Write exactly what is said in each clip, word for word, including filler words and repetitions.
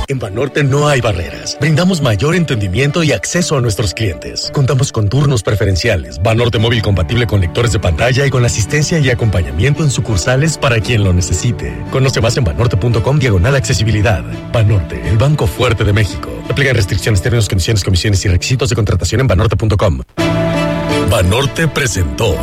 En Banorte no hay barreras. Brindamos mayor entendimiento y acceso a nuestros clientes. Contamos con turnos preferenciales, Banorte móvil compatible con lectores de pantalla y con asistencia y acompañamiento en sucursales para quien lo necesite. Conoce más en banorte.com diagonal accesibilidad. Banorte, el banco fuerte de México. Aplican restricciones, términos, condiciones, comisiones y requisitos de contratación en banorte punto com. Banorte presentó.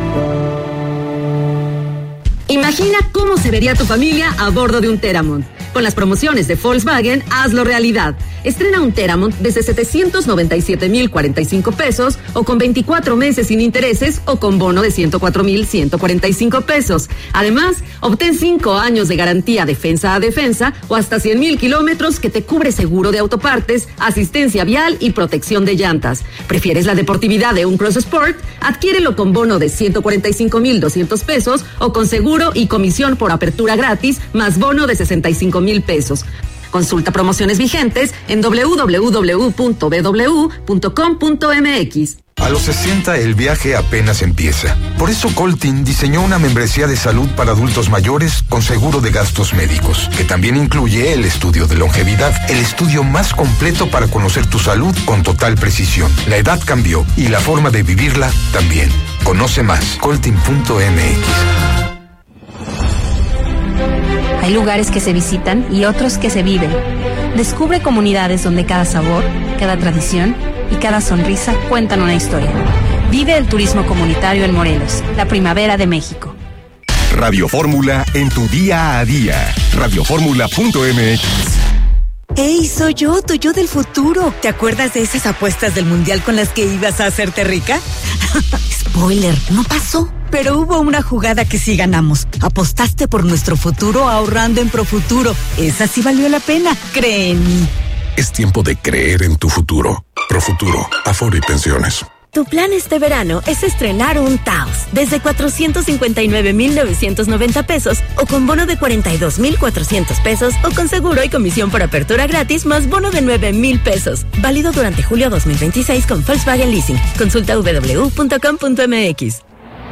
Imagina cómo se vería tu familia a bordo de un Teramont. Con las promociones de Volkswagen, hazlo realidad. Estrena un Teramont desde setecientos noventa y siete mil cuarenta y cinco pesos o con veinticuatro meses sin intereses o con bono de ciento cuatro mil ciento cuarenta y cinco pesos. Además, obtén cinco años de garantía defensa a defensa o hasta cien mil kilómetros que te cubre seguro de autopartes, asistencia vial y protección de llantas. ¿Prefieres la deportividad de un Cross Sport? Adquiérelo con bono de ciento cuarenta y cinco mil doscientos pesos o con seguro y comisión por apertura gratis más bono de sesenta y cinco mil pesos. Consulta promociones vigentes en doble u doble u doble u punto b w punto com punto m x. A los sesenta el viaje apenas empieza. Por eso Coltin diseñó una membresía de salud para adultos mayores con seguro de gastos médicos, que también incluye el estudio de longevidad, el estudio más completo para conocer tu salud con total precisión. La edad cambió y la forma de vivirla también. Conoce más, coltin punto m x. Hay lugares que se visitan y otros que se viven. Descubre comunidades donde cada sabor, cada tradición y cada sonrisa cuentan una historia. Vive el turismo comunitario en Morelos, la primavera de México. Radio Fórmula en tu día a día. radio fórmula punto m x. ¡Hey, soy yo, tu yo del futuro! ¿Te acuerdas de esas apuestas del mundial con las que ibas a hacerte rica? Spoiler, no pasó. Pero hubo una jugada que sí ganamos. Apostaste por nuestro futuro ahorrando en Profuturo. Esa sí valió la pena, cree en mí. Es tiempo de creer en tu futuro. Profuturo, Afore y Pensiones. Tu plan este verano es estrenar un Taos desde cuatrocientos cincuenta y nueve mil novecientos noventa pesos o con bono de cuarenta y dos mil cuatrocientos pesos o con seguro y comisión por apertura gratis más bono de nueve mil pesos. Válido durante julio dos mil veintiséis con Volkswagen Leasing. Consulta doble u doble u doble u punto com punto m x.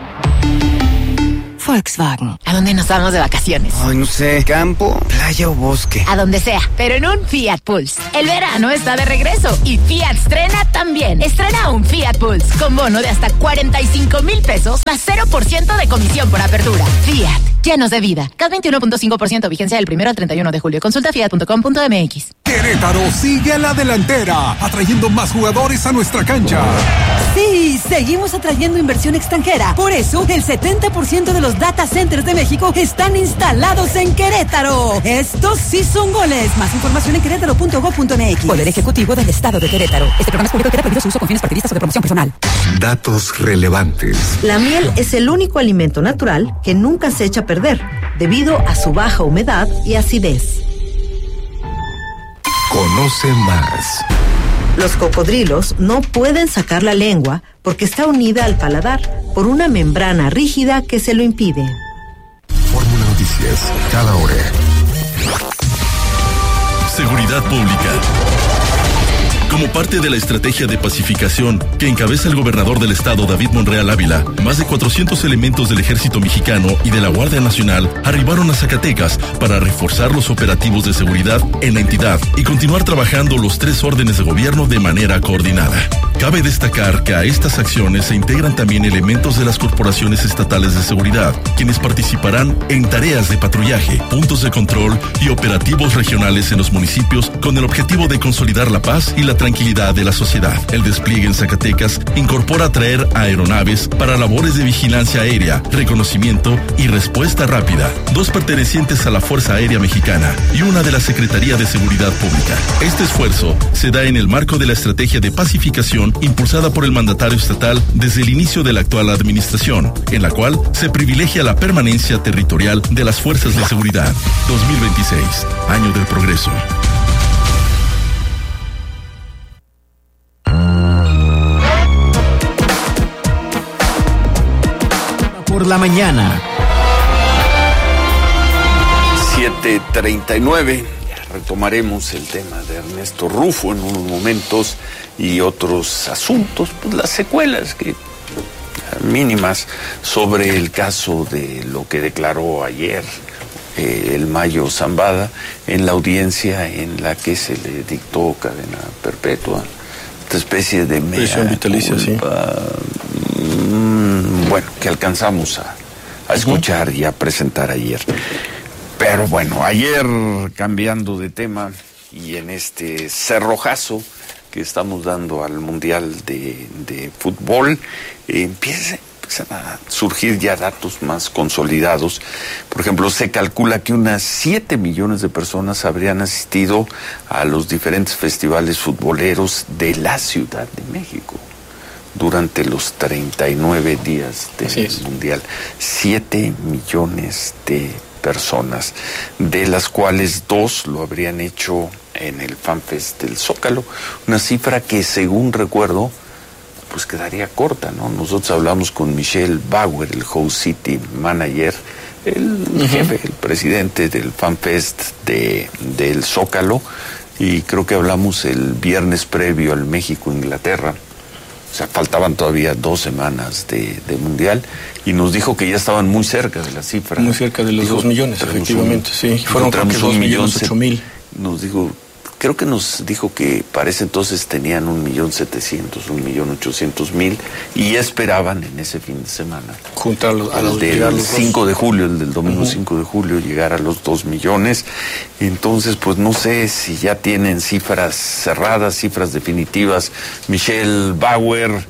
Volkswagen. ¿A dónde nos vamos de vacaciones? Ay, no sé, campo, playa o bosque. A donde sea, pero en un Fiat Pulse. El verano está de regreso y Fiat estrena también. Estrena un Fiat Pulse con bono de hasta cuarenta y cinco mil pesos más cero por ciento de comisión por apertura. Fiat, llenos de vida. C A T veintiuno punto cinco por ciento vigencia del primero al treinta y uno de julio. Consulta fiat punto com punto m x. Querétaro sigue a la delantera, atrayendo más jugadores a nuestra cancha. Sí, seguimos atrayendo inversión extranjera. Por eso, el setenta por ciento de los data centers de México están instalados en Querétaro. Estos sí son goles. Más información en querétaro punto gob punto m x. Poder Ejecutivo del Estado de Querétaro. Este programa es público y queda prohibido su uso con fines partidistas o de promoción personal. Datos relevantes. La miel es el único alimento natural que nunca se echa a perder, debido a su baja humedad y acidez. Conoce más. Los cocodrilos no pueden sacar la lengua porque está unida al paladar por una membrana rígida que se lo impide. Fórmula Noticias, cada hora. Seguridad Pública. Como parte de la estrategia de pacificación que encabeza el gobernador del estado, David Monreal Ávila, más de cuatrocientos elementos del Ejército Mexicano y de la Guardia Nacional arribaron a Zacatecas para reforzar los operativos de seguridad en la entidad y continuar trabajando los tres órdenes de gobierno de manera coordinada. Cabe destacar que a estas acciones se integran también elementos de las corporaciones estatales de seguridad, quienes participarán en tareas de patrullaje, puntos de control y operativos regionales en los municipios con el objetivo de consolidar la paz y la tranquilidad de la sociedad. El despliegue en Zacatecas incorpora traer aeronaves para labores de vigilancia aérea, reconocimiento y respuesta rápida, dos pertenecientes a la Fuerza Aérea Mexicana y una de la Secretaría de Seguridad Pública. Este esfuerzo se da en el marco de la estrategia de pacificación impulsada por el mandatario estatal desde el inicio de la actual administración, en la cual se privilegia la permanencia territorial de las fuerzas de seguridad. dos mil veintiséis, año del progreso. Por la mañana. siete treinta y nueve. Retomaremos el tema de Ernesto Rufo en unos momentos y otros asuntos, pues las secuelas que mínimas sobre el caso de lo que declaró ayer eh, el Mayo Zambada en la audiencia en la que se le dictó cadena perpetua, esta especie de mea prisión vitalicia, culpa, sí. mmm, bueno, que alcanzamos a, a escuchar uh-huh. y a presentar ayer. Pero bueno, ayer, cambiando de tema, y en este cerrojazo que estamos dando al Mundial de, de Fútbol, eh, empieza, empiezan a surgir ya datos más consolidados. Por ejemplo, se calcula que unas siete millones de personas habrían asistido a los diferentes festivales futboleros de la Ciudad de México durante los treinta y nueve días del Mundial. siete millones de personas, de las cuales dos lo habrían hecho en el FanFest del Zócalo, una cifra que, según recuerdo, pues quedaría corta, ¿no? Nosotros hablamos con Michelle Bauer, el Host City Manager, el uh-huh. jefe, el presidente del FanFest de, del Zócalo, y creo que hablamos el viernes previo al México-Inglaterra. O sea, faltaban todavía dos semanas de, de Mundial, y nos dijo que ya estaban muy cerca de la cifra. Muy cerca de los dijo, dos millones, efectivamente, un, sí. Fueron creo que dos millones ocho mil. Nos dijo, creo que nos dijo que para ese entonces tenían un millón setecientos, un millón ochocientos mil, y esperaban en ese fin de semana, junto a los, a los, el del cinco de julio, el del domingo uh-huh. cinco de julio, llegar a los dos millones. Entonces, pues no sé si ya tienen cifras cerradas, cifras definitivas. Michelle Bauer,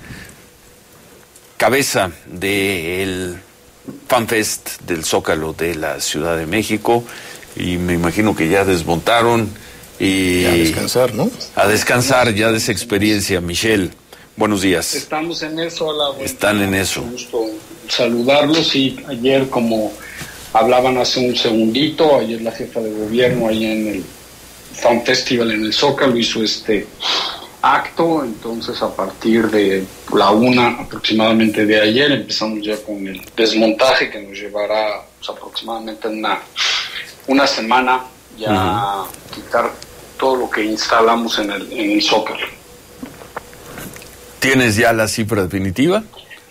cabeza del FanFest del Zócalo de la Ciudad de México, y me imagino que ya desmontaron y a descansar, ¿no? A descansar ya de esa experiencia. Michelle, buenos días. Estamos en eso. Hola, Están en eso. Un gusto saludarlos. Y ayer, como hablaban hace un segundito, ayer la jefa de gobierno ahí en el Fan Festival en el Zócalo hizo este acto. Entonces, a partir de la una aproximadamente de ayer, empezamos ya con el desmontaje que nos llevará pues, aproximadamente una, una semana ya uh-huh. quitar todo lo que instalamos en el, en el Zócalo. ¿Tienes ya la cifra definitiva?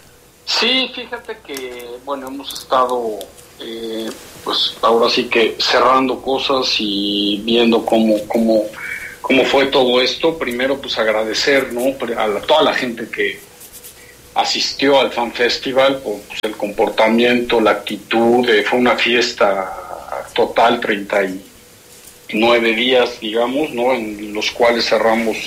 Sí, fíjate que, bueno, hemos estado, eh, pues ahora sí que cerrando cosas y viendo cómo, cómo, cómo fue todo esto. Primero, pues agradecer, ¿no?, a la, toda la gente que asistió al Fan Festival por pues, el comportamiento, la actitud. Eh, fue una fiesta total, treinta y nueve días, digamos, ¿no?, en los cuales cerramos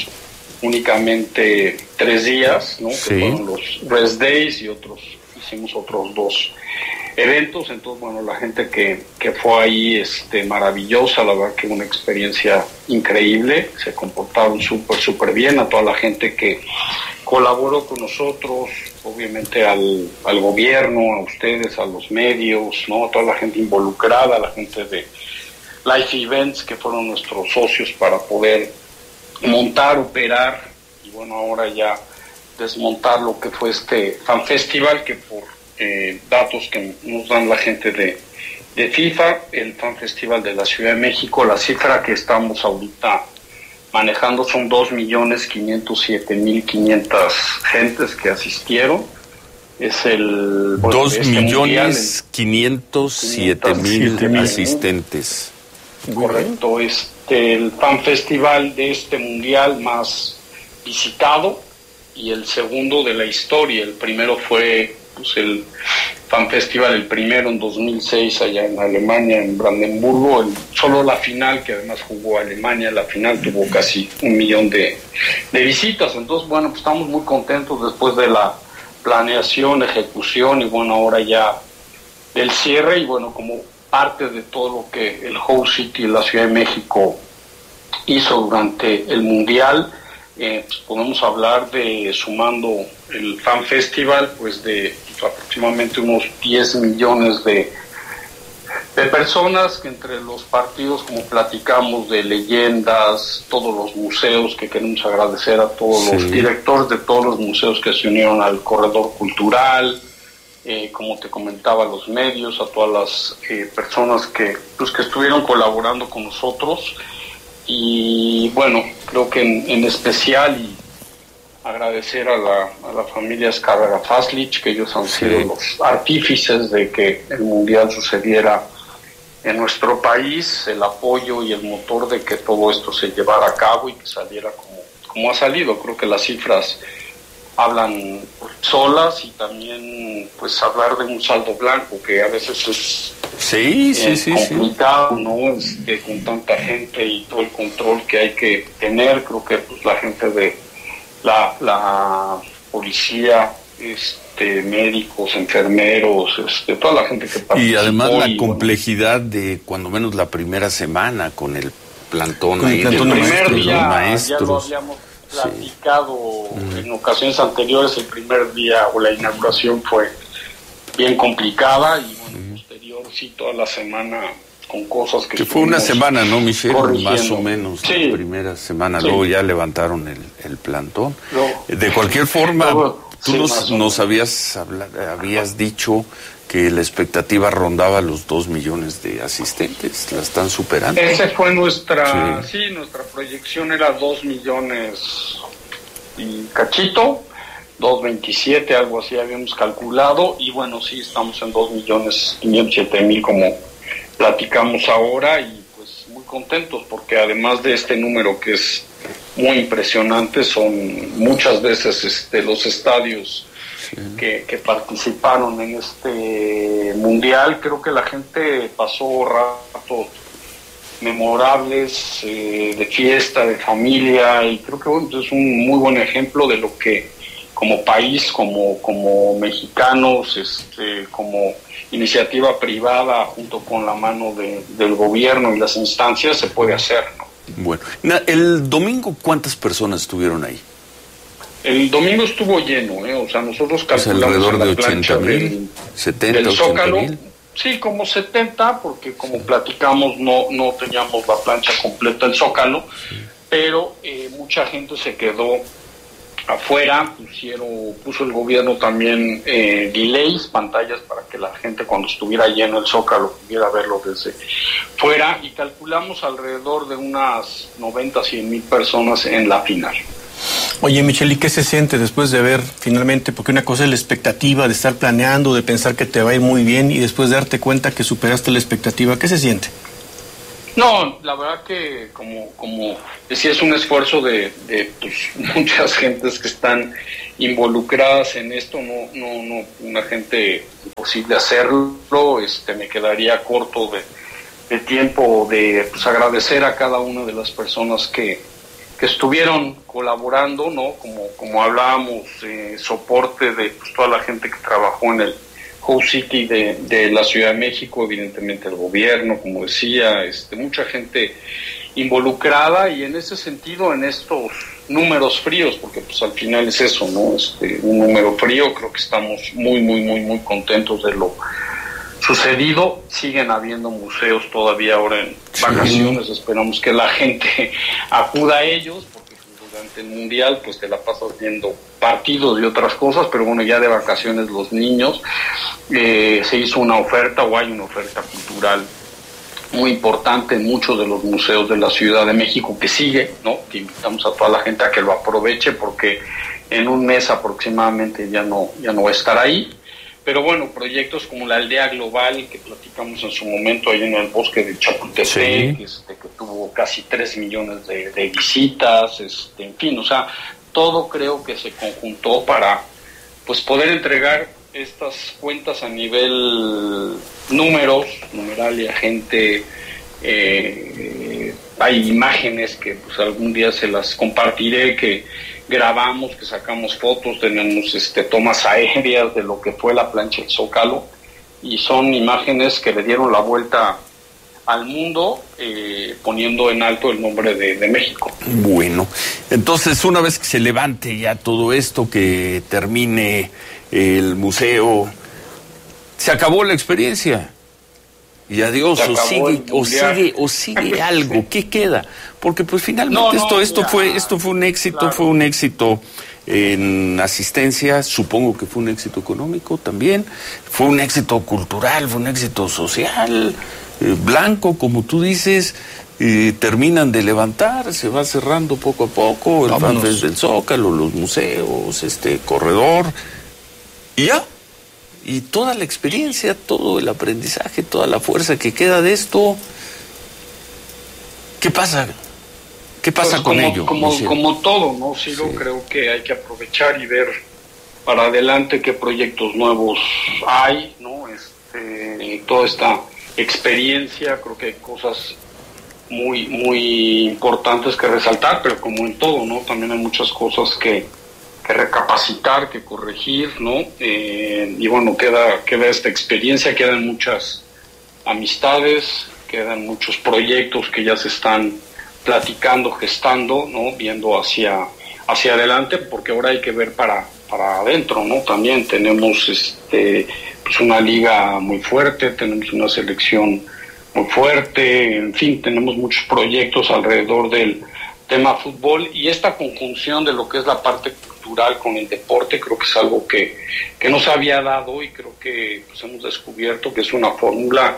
únicamente tres días, ¿no?, sí. que fueron los Rest Days, y otros, hicimos otros dos eventos. Entonces, bueno, la gente que, que fue ahí, este, maravillosa, la verdad que una experiencia increíble, se comportaron súper, súper bien. A toda la gente que colaboró con nosotros, obviamente al, al gobierno, a ustedes, a los medios, ¿no?, a toda la gente involucrada, a la gente de Life Events, que fueron nuestros socios para poder montar, operar, y bueno, ahora ya desmontar lo que fue este Fan Festival, que por eh, datos que nos dan la gente de, de FIFA, el Fan Festival de la Ciudad de México, la cifra que estamos ahorita manejando son dos millones quinientos siete mil quinientas gentes que asistieron. Es el... Bueno, dos millones quinientos siete mil asistentes. Correcto, este, el Fan Festival de este mundial más visitado y el segundo de la historia. El primero fue pues, el Fan Festival, el primero en dos mil seis allá en Alemania, en Brandenburgo. El, solo la final, que además jugó Alemania, la final tuvo casi un millón de, de visitas. Entonces, bueno, pues estamos muy contentos después de la planeación, ejecución y bueno, ahora ya del cierre. Y bueno, como parte de todo lo que el Host City y la Ciudad de México hizo durante el Mundial, eh, pues podemos hablar de, sumando el Fan Festival, pues de pues, aproximadamente unos diez millones de, de personas, que entre los partidos, como platicamos, de leyendas, todos los museos, que queremos agradecer a todos sí. los directores de todos los museos que se unieron al corredor cultural, Eh, como te comentaba, los medios, a todas las eh, personas que pues que estuvieron colaborando con nosotros. Y bueno, creo que en, en especial y agradecer a la, a la familia Escarrera Faslich, que ellos han sido sí. los artífices de que el Mundial sucediera en nuestro país el apoyo y el motor de que todo esto se llevara a cabo y que saliera como, como ha salido. Creo que las cifras hablan solas, y también pues hablar de un saldo blanco que a veces es sí, sí, eh, sí, complicado, sí. ¿no? Este, con tanta gente y todo el control que hay que tener. Creo que pues la gente de la, la policía, este, médicos, enfermeros, este, toda la gente que participó. Y además la y, complejidad bueno, de cuando menos la primera semana con el plantón con ahí el, plantón de el primer maestros, día maestros. Ya lo habíamos platicado sí. en ocasiones anteriores. El primer día o la inauguración fue bien complicada, y bueno, uh-huh. posterior sí toda la semana con cosas que... Que fue una semana, ¿no, Michelle? Más o menos, sí. la primera semana, sí. luego ya levantaron el, el plantón. No. De cualquier forma, Luego, tú sí, nos, nos habías, habla, habías dicho que la expectativa rondaba los dos millones de asistentes, la están superando. Esa fue nuestra, sí, sí nuestra proyección era dos millones y cachito, dos veintisiete, algo así habíamos calculado, y bueno, sí, estamos en dos millones quinientos siete mil como platicamos ahora, y pues muy contentos porque además de este número que es muy impresionante, son muchas veces este, los estadios sí. que, que participaron en este mundial. Creo que la gente pasó ratos memorables, eh, de fiesta, de familia, y creo que bueno, es un muy buen ejemplo de lo que como país, como, como mexicanos, este, como iniciativa privada, junto con la mano de, del gobierno y las instancias, se puede hacer, ¿no? Bueno, el domingo, ¿cuántas personas estuvieron ahí? El domingo estuvo lleno, ¿eh? O sea, nosotros calculamos pues alrededor en la de ochenta mil, setenta, del Zócalo, ochenta mil. Sí, como setenta, porque como platicamos no no teníamos la plancha completa del Zócalo, sí. pero eh, mucha gente se quedó afuera. Pusieron, puso el gobierno también eh, delays, pantallas para que la gente cuando estuviera lleno el Zócalo pudiera verlo desde fuera, y calculamos alrededor de unas noventa, cien mil personas en la final. Oye, Michelle, ¿y qué se siente después de ver finalmente? Porque una cosa es la expectativa de estar planeando, de pensar que te va a ir muy bien, y después de darte cuenta que superaste la expectativa. ¿Qué se siente? No, la verdad que como como decía, es un esfuerzo de, de pues, muchas gentes que están involucradas en esto. No no no una gente imposible hacerlo. Este me quedaría corto de, de tiempo de pues, agradecer a cada una de las personas que que estuvieron colaborando, ¿no? Como como hablábamos, eh, soporte de pues, toda la gente que trabajó en el Host City de, de la Ciudad de México, evidentemente el gobierno, como decía, este, mucha gente involucrada, y en ese sentido, en estos números fríos, porque pues al final es eso, ¿no? Este, un número frío, creo que estamos muy, muy, muy, muy contentos de lo sucedido. Siguen habiendo museos todavía ahora en sí. vacaciones, esperamos que la gente acuda a ellos, porque durante el mundial pues te la pasas viendo partidos y otras cosas, pero bueno, ya de vacaciones los niños, eh, se hizo una oferta, o hay una oferta cultural muy importante en muchos de los museos de la Ciudad de México, que sigue, ¿no? Que invitamos a toda la gente a que lo aproveche, porque en un mes aproximadamente ya no, ya no va a estar ahí. Pero bueno, proyectos como la aldea global que platicamos en su momento ahí en el bosque de Chapultepec, sí. este, que tuvo casi tres millones de, de visitas, este, en fin, o sea, todo creo que se conjuntó para pues poder entregar estas cuentas a nivel números, numeralia, gente, eh, hay imágenes que pues algún día se las compartiré, que grabamos, que sacamos fotos, tenemos este tomas aéreas de lo que fue la plancha del Zócalo, y son imágenes que le dieron la vuelta al mundo, eh, poniendo en alto el nombre de, de México. Bueno, entonces una vez que se levante ya todo esto, que termine el museo, se acabó la experiencia. Y adiós, o sigue, o sigue, o sigue algo, ¿qué queda? Porque pues finalmente no, no, esto, esto ya, fue, esto fue un éxito, claro. fue un éxito en asistencia, supongo que fue un éxito económico también, fue un éxito cultural, fue un éxito social, eh, blanco, como tú dices, eh, terminan de levantar, se va cerrando poco a poco, el FanFest del Zócalo, los museos, este corredor, y ya. y toda la experiencia, todo el aprendizaje, toda la fuerza que queda de esto, ¿qué pasa? ¿Qué pasa pues con como, ello? Como, como todo, ¿no, Ciro? Sí. Creo que hay que aprovechar y ver para adelante qué proyectos nuevos hay, ¿no? Este, toda esta experiencia, creo que hay cosas muy, muy importantes que resaltar, pero como en todo, ¿no? También hay muchas cosas que, que recapacitar, que corregir, ¿no? Eh, y bueno, queda, queda esta experiencia, quedan muchas amistades, quedan muchos proyectos que ya se están platicando, gestando, ¿no? Viendo hacia, hacia adelante, porque ahora hay que ver para, para adentro, ¿no? También tenemos este, pues una liga muy fuerte, tenemos una selección muy fuerte, en fin, tenemos muchos proyectos alrededor del tema fútbol, y esta conjunción de lo que es la parte cultural con el deporte creo que es algo que, que no se había dado, y creo que pues, hemos descubierto que es una fórmula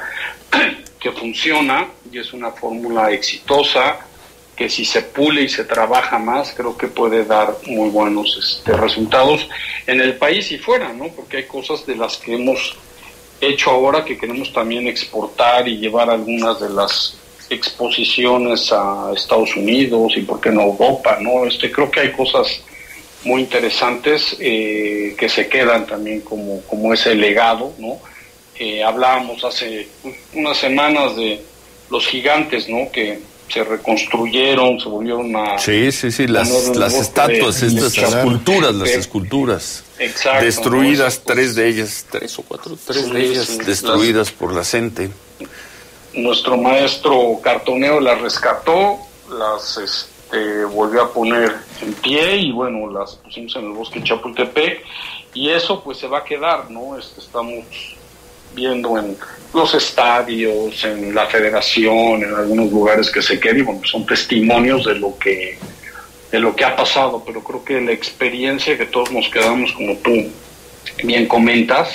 que funciona y es una fórmula exitosa, que si se pule y se trabaja más, creo que puede dar muy buenos este, resultados en el país y fuera, ¿no? Porque hay cosas de las que hemos hecho ahora que queremos también exportar y llevar algunas de las exposiciones a Estados Unidos y por qué no a Europa, ¿no? Este, creo que hay cosas muy interesantes eh, que se quedan también como, como ese legado, ¿no? Eh, hablábamos hace unas semanas de los gigantes, ¿no? Que se reconstruyeron, se volvieron a... Sí, sí, sí, las, las estatuas, de, estas de esculturas, las esculturas. Exacto. Destruidas, ¿no? tres de ellas, tres o cuatro, tres sí, de ellas sí, destruidas las, por la gente. Nuestro maestro cartoneo las rescató, las este, volvió a poner en pie y bueno, las pusimos en el bosque de Chapultepec, y eso pues se va a quedar, ¿no? Este, estamos viendo en los estadios, en la federación, en algunos lugares que se quedan, y bueno, son testimonios de lo que de lo que ha pasado, pero creo que la experiencia que todos nos quedamos, como tú bien comentas,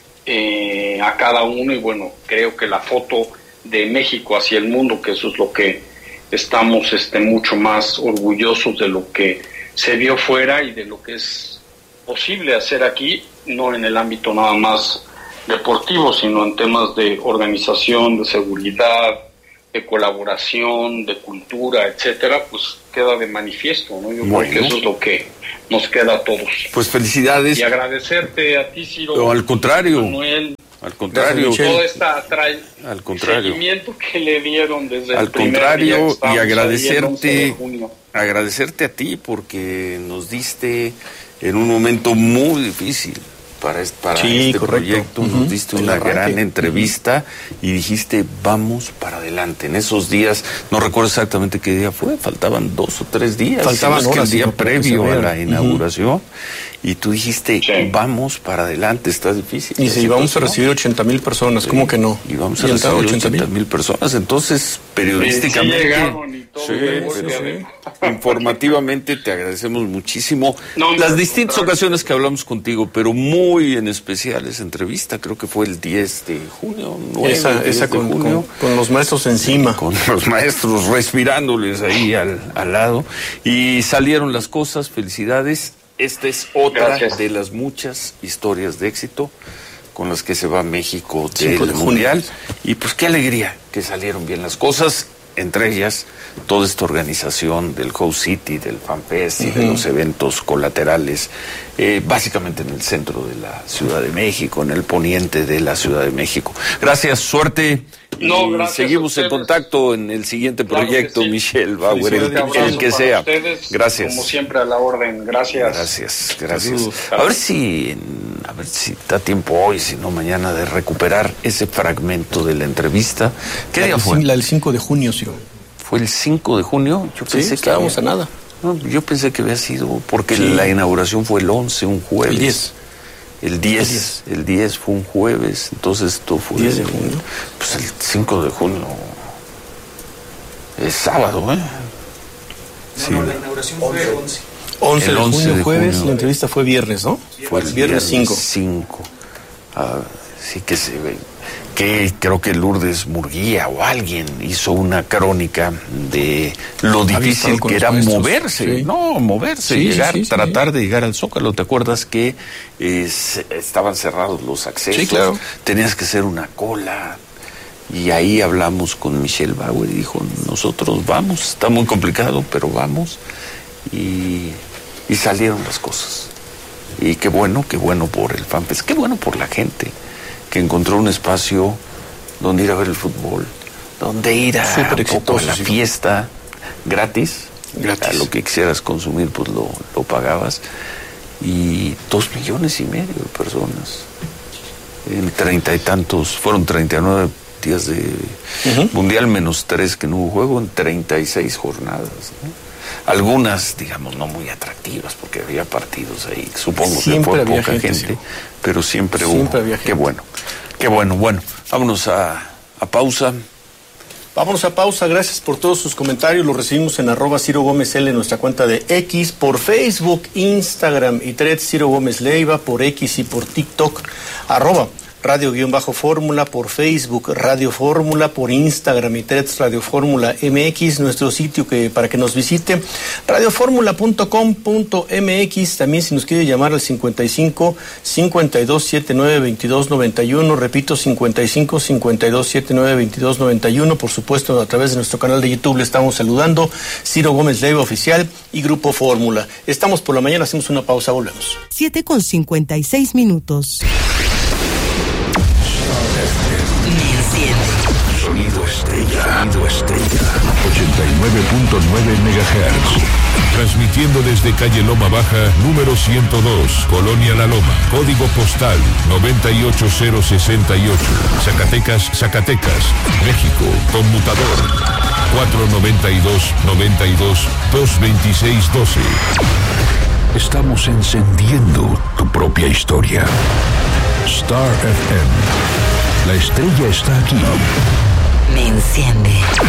eh, a cada uno, y bueno, creo que la foto de México hacia el mundo, que eso es lo que estamos este mucho más orgullosos de lo que se vio fuera y de lo que es posible hacer aquí, no en el ámbito nada más deportivo, sino en temas de organización, de seguridad, de colaboración, de cultura, etcétera, pues queda de manifiesto, ¿no? Yo bueno. creo que eso es lo que nos queda a todos. Pues felicidades. Y agradecerte a ti, Ciro. O al contrario. Manuel, al contrario. Todo esta trae al contrario. seguimiento que le dieron desde al el primer contrario, día que y agradecerte, junio. agradecerte a ti porque nos diste en un momento muy difícil para este, para sí, este correcto. proyecto, uh-huh. Nos diste una gran entrevista uh-huh. Y dijiste, vamos para adelante. En esos días, no recuerdo exactamente qué día fue, faltaban dos o tres días. Faltaban si no es horas, que el día previo a la inauguración, uh-huh. Y tú dijiste, sí. Vamos para adelante, está difícil. Y si íbamos a recibir ochenta mil personas, sí. ¿Cómo que no? Y vamos a recibir ochenta mil personas, entonces, periodísticamente... Sí, llegaron y todo, sí, sí, sí. Informativamente te agradecemos muchísimo no, las no, distintas no, ocasiones que hablamos contigo, pero muy en especial esa entrevista, creo que fue el diez de junio, nueve, esa, esa con, junio, con, con los maestros encima, con los maestros respirándoles ahí al, al lado, y salieron las cosas. Felicidades. Esta es otra Gracias. De las muchas historias de éxito con las que se va México del sí, Mundial, y pues qué alegría que salieron bien las cosas, entre ellas toda esta organización del Host City, del FanFest y uh-huh. De los eventos colaterales, eh, básicamente en el centro de la Ciudad de México, en el poniente de la Ciudad de México. Gracias, suerte. No, y gracias seguimos en contacto en el siguiente proyecto, claro sí. Michelle Bauer, el, el que sea. Ustedes, gracias. Como siempre a la orden, gracias. Gracias, gracias. A ver si, a ver si da tiempo hoy, si no mañana, de recuperar ese fragmento de la entrevista. ¿Qué la día fue? La del cinco de junio, sí. ¿Fue el cinco de junio? Yo pensé sí, estábamos que a nada. No, yo pensé que había sido, porque sí. La inauguración fue el once, un jueves. El diez. El diez, el diez fue un jueves, entonces esto fue... diez de junio. Pues el cinco de junio es sábado, ¿eh? No, sí. No, la inauguración fue el once. once el de once junio, de jueves, junio. La entrevista fue viernes, ¿no? Fue el viernes cinco. cinco. Ah, sí que se ve. que creo que Lourdes Murguía o alguien hizo una crónica de lo difícil que era moverse, sí. no, moverse, sí, llegar, sí, sí, tratar sí. de llegar al Zócalo. ¿Te acuerdas que eh, se, estaban cerrados los accesos? Sí, claro. Tenías que hacer una cola. Y ahí hablamos con Michelle Bauer y dijo, nosotros vamos, está muy complicado, pero vamos. Y, y salieron las cosas. Y qué bueno, qué bueno por el FanFest, qué bueno por la gente que encontró un espacio donde ir a ver el fútbol, donde ir a, un poco a la fiesta gratis, gratis, a lo que quisieras consumir, pues lo, lo pagabas. Y dos millones y medio de personas, en treinta y tantos, fueron treinta y nueve días de uh-huh. mundial, menos tres que no hubo juego, en treinta y seis jornadas, ¿no? Algunas, digamos, no muy atractivas, porque había partidos ahí, supongo siempre que fue poca gente, gente sí. pero siempre, siempre hubo. Había gente. Qué bueno, qué bueno. Bueno, vámonos a, a pausa. Vámonos a pausa, gracias por todos sus comentarios, los recibimos en arroba Ciro Gómez L en nuestra cuenta de X, por Facebook, Instagram y Threads Ciro Gómez Leiva, por X y por TikTok, arroba Radio-Fórmula, por Facebook Radio Fórmula, por Instagram y Threads Radio Fórmula M X, nuestro sitio que para que nos visite, radio fórmula punto com punto m x, también si nos quiere llamar al cincuenta y cinco, cincuenta y dos, setenta y nueve, veintidós noventa y uno, repito, cincuenta y cinco, cincuenta y dos, setenta y nueve, veintidós noventa y uno, por supuesto a través de nuestro canal de YouTube le estamos saludando, Ciro Gómez Leiva Oficial y Grupo Fórmula. Estamos por la mañana, hacemos una pausa, volvemos. siete con cincuenta y seis minutos. Sonido Estrella. Sonido Estrella. ochenta y nueve punto nueve megahertz. Transmitiendo desde calle Loma Baja, número ciento dos, Colonia La Loma. Código postal noventa y ocho cero sesenta y ocho. Zacatecas, Zacatecas, México. Conmutador cuatro noventa y dos, noventa y dos, dos veintiséis doce. Estamos encendiendo tu propia historia. Star F M. La estrella está aquí. Me enciende.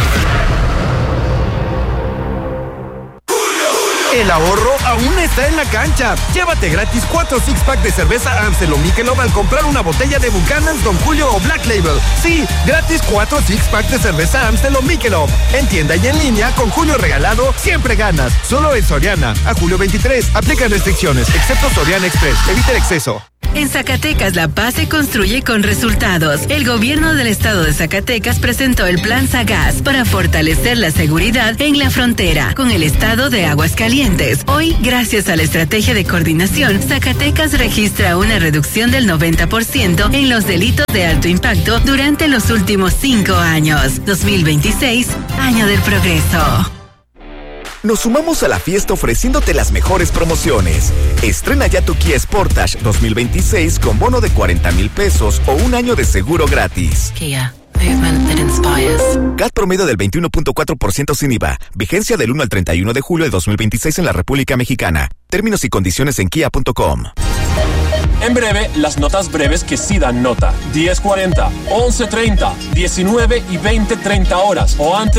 El ahorro aún está en la cancha. Llévate gratis cuatro six-pack de cerveza Amstel o Michelob al comprar una botella de Buchanan's, Don Julio o Black Label. Sí, gratis cuatro six-pack de cerveza Amstel o Michelob. En tienda y en línea, con Julio regalado, siempre ganas. Solo en Soriana. A julio veintitrés. Aplican restricciones, excepto Soriana Express. Evita el exceso. En Zacatecas, la paz se construye con resultados. El gobierno del estado de Zacatecas presentó el Plan Sagaz para fortalecer la seguridad en la frontera con el estado de Aguascalientes. Hoy, gracias a la estrategia de coordinación, Zacatecas registra una reducción del noventa por ciento en los delitos de alto impacto durante los últimos cinco años. dos mil veintiséis, año del progreso. Nos sumamos a la fiesta ofreciéndote las mejores promociones. Estrena ya tu Kia Sportage dos mil veintiséis con bono de cuarenta mil pesos o un año de seguro gratis. Kia, movement that inspires. C A T promedio del veintiuno punto cuatro por ciento sin I V A. Vigencia del uno al treinta y uno de julio de dos mil veintiséis en la República Mexicana. Términos y condiciones en kia punto com. En breve, las notas breves que sí dan nota. diez cuarenta, once treinta, diecinueve y veinte treinta horas o antes.